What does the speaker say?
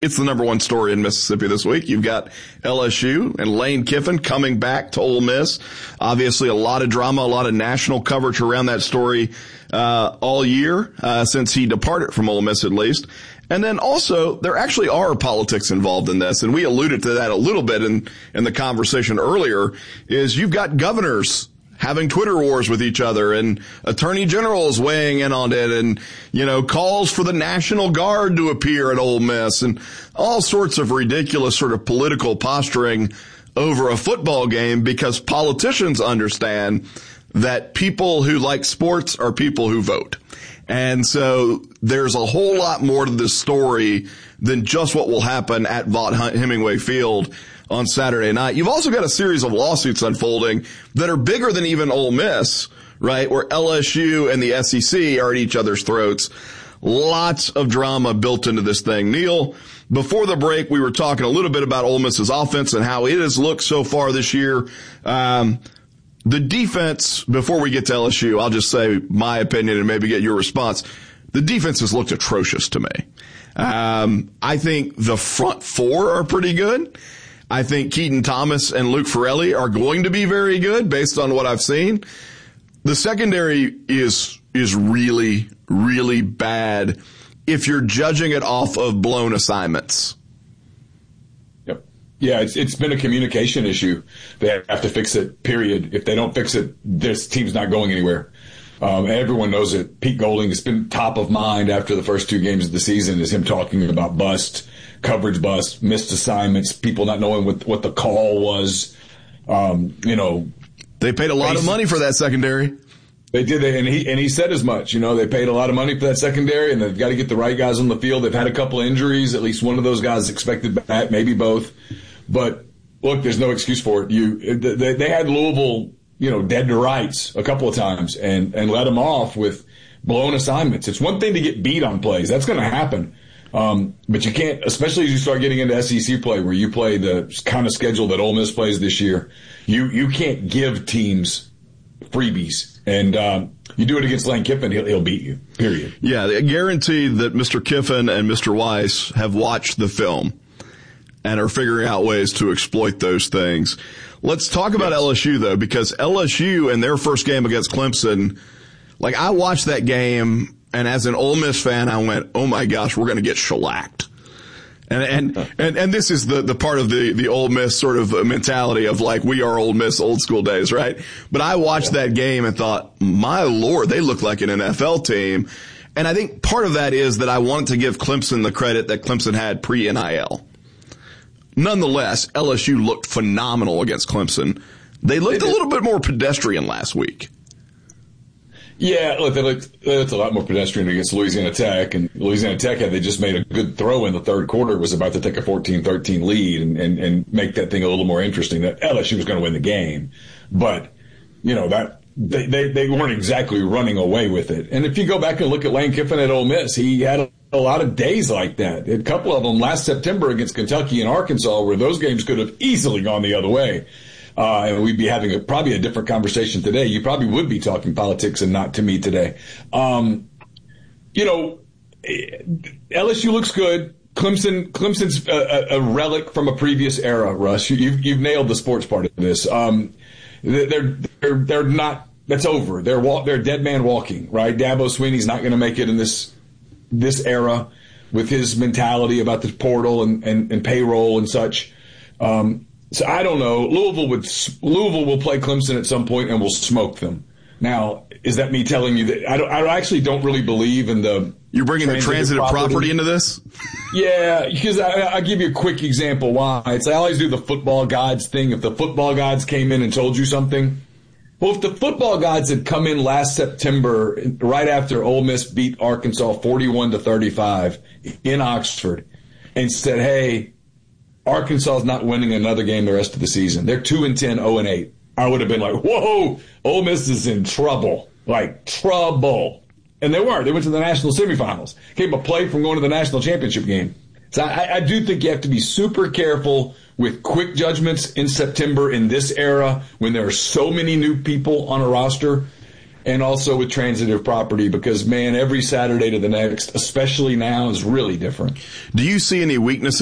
It's the number one story in Mississippi this week. You've got LSU and Lane Kiffin coming back to Ole Miss. Obviously, a lot of drama, a lot of national coverage around that story all year since he departed from Ole Miss, at least. And then also, there actually are politics involved in this, and we alluded to that a little bit in the conversation earlier, is you've got governors having Twitter wars with each other and attorney generals weighing in on it and, calls for the National Guard to appear at Ole Miss and all sorts of ridiculous sort of political posturing over a football game, because politicians understand that people who like sports are people who vote. And so there's a whole lot more to this story than just what will happen at Vaught Hemingway Field on Saturday night. You've also got a series of lawsuits unfolding that are bigger than even Ole Miss, right? Where LSU and the SEC are at each other's throats. Lots of drama built into this thing. Neil, before the break, we were talking a little bit about Ole Miss's offense and how it has looked so far this year. The defense, before we get to LSU, I'll just say my opinion and maybe get your response. The defense has looked atrocious to me. I think the front four are pretty good. I think Keaton Thomas and Luke Farrelly are going to be very good based on what I've seen. The secondary is really, really bad if you're judging it off of blown assignments. Yep. Yeah, it's been a communication issue. They have to fix it, period. If they don't fix it, this team's not going anywhere. Everyone knows it. Pete Golding has been top of mind after the first two games of the season, is him talking about coverage bust, missed assignments, people not knowing what the call was. They paid a lot of money for that secondary. They did, and he said as much. They paid a lot of money for that secondary, and they've got to get the right guys on the field. They've had a couple of injuries. At least one of those guys expected back, maybe both. But look, there's no excuse for it. They had Louisville, dead to rights a couple of times and let them off with blown assignments. It's one thing to get beat on plays. That's going to happen. But you can't, especially as you start getting into SEC play, where you play the kind of schedule that Ole Miss plays this year. You can't give teams freebies. And you do it against Lane Kiffin, he'll beat you, period. Yeah, I guarantee that Mr. Kiffin and Mr. Weiss have watched the film and are figuring out ways to exploit those things. Let's talk about LSU, though, because LSU in their first game against Clemson, I watched that game, and as an Ole Miss fan, I went, oh my gosh, we're going to get shellacked. And this is the part of the Ole Miss sort of mentality of we are Ole Miss old school days, right? But I watched that game and thought, my Lord, they look like an NFL team. And I think part of that is that I wanted to give Clemson the credit that Clemson had pre-NIL. Nonetheless, LSU looked phenomenal against Clemson. They looked a little bit more pedestrian last week. Yeah, look, they looked a lot more pedestrian against Louisiana Tech, and Louisiana Tech, had they just made a good throw in the third quarter, was about to take a 14-13 lead and make that thing a little more interesting, that LSU was going to win the game. But, that they weren't exactly running away with it. And if you go back and look at Lane Kiffin at Ole Miss, he had a lot of days like that. A couple of them last September against Kentucky and Arkansas, where those games could have easily gone the other way. And we'd be having probably a different conversation today. You probably would be talking politics and not to me today. LSU looks good. Clemson's a relic from a previous era, Russ. You've nailed the sports part of this. They're not. That's over. They're a dead man walking, right? Dabo Swinney's not going to make it in this era with his mentality about the portal and payroll and such. So I don't know. Louisville will play Clemson at some point and will smoke them. Now, is that me telling you that I actually don't really believe in the You're bringing the transitive property into this? Yeah, because I'll give you a quick example why. I always do the football gods thing. If the football gods came in and told you something, well, if the football gods had come in last September, right after Ole Miss beat Arkansas 41-35 in Oxford, and said, hey, Arkansas is not winning another game the rest of the season. They're 2-10, 0-8. I would have been like, whoa, Ole Miss is in trouble. Trouble. And they were. They went to the national semifinals. Came a play from going to the national championship game. So I do think you have to be super careful with quick judgments in September in this era when there are so many new people on a roster. and also with transitive property because, man, every Saturday to the next, especially now, is really different. Do you see any weaknesses